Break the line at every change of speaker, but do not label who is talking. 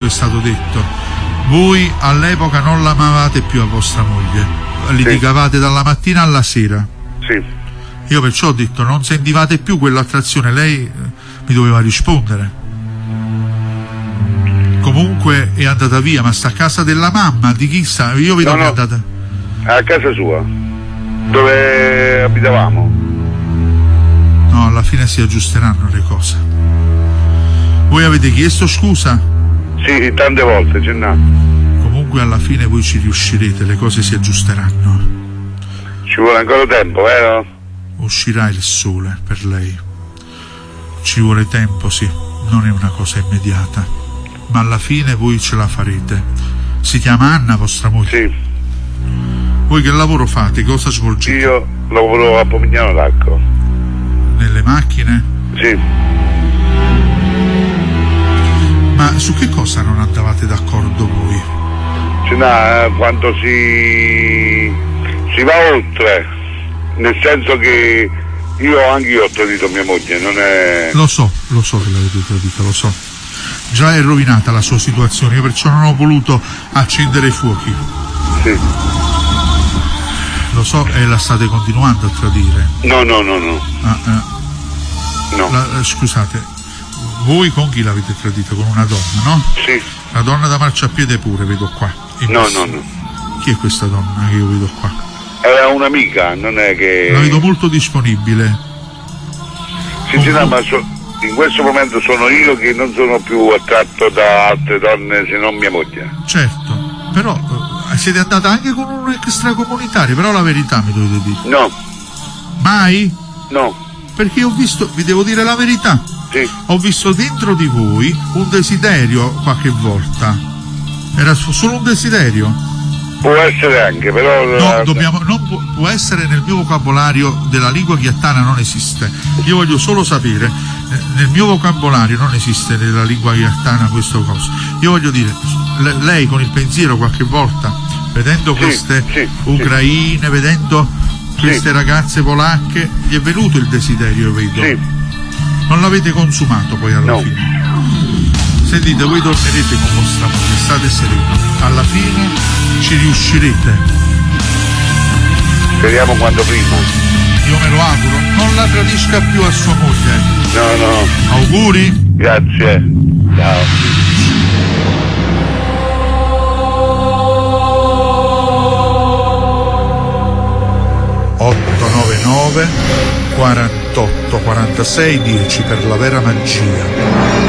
è stato detto. Voi all'epoca non l'amavate più a vostra moglie, litigavate dalla mattina alla sera.
Sì.
Io perciò ho detto, non sentivate più quell'attrazione, lei mi doveva rispondere. Comunque è andata via, ma sta a casa della mamma, di chi sta? Io vedo che è andata
a casa sua, dove abitavamo.
No, alla fine si aggiusteranno le cose. Voi avete chiesto scusa?
Sì, tante volte, Gennaro.
Comunque alla fine voi ci riuscirete, le cose si aggiusteranno.
Ci vuole ancora tempo, vero?
Uscirà il sole per lei. Ci vuole tempo, sì, non è una cosa immediata, ma alla fine voi ce la farete. Si chiama Anna vostra moglie?
Sì.
Voi che lavoro fate? Cosa svolgete?
Io lavoro a Pomigliano d'Arco.
Nelle macchine?
Sì.
Ma su che cosa non andavate d'accordo voi?
Quando si va oltre, nel senso che anche io ho tradito mia moglie, non è...
Lo so che l'avete tradita, lo so. Già è rovinata la sua situazione, io perciò non ho voluto accendere i fuochi.
Sì.
Lo so, e la state continuando a tradire.
No.
No. Scusate, voi con chi l'avete tradita? Con una donna, no?
Sì.
La donna da marciapiede pure, vedo qua.
No.
Chi è questa donna che io vedo qua?
Era un'amica, non è che...
La vedo molto disponibile.
Sì, ma in questo momento sono io che non sono più attratto da altre donne se non mia moglie.
Certo, però siete andata anche con un extracomunitario, però la verità mi dovete dire.
No.
Mai?
No.
Perché ho visto, vi devo dire la verità.
Sì.
Ho visto dentro di voi un desiderio qualche volta. Era solo un desiderio?
Può essere anche, però...
No, può essere nel mio vocabolario della lingua ghiattana, non esiste. Io voglio solo sapere, nel mio vocabolario non esiste nella lingua ghiattana questo coso. Io voglio dire, lei con il pensiero qualche volta, vedendo queste ucraine, vedendo queste ragazze polacche, gli è venuto il desiderio, io vedo.
Sì.
Non l'avete consumato poi alla fine. Sentite, voi tornerete con vostra moglie, state sereni. Alla fine ci riuscirete.
Speriamo quanto prima.
Io me lo auguro. Non la tradisca più a sua moglie.
No.
Auguri.
Grazie. Ciao.
899 48 46 10 per la vera magia.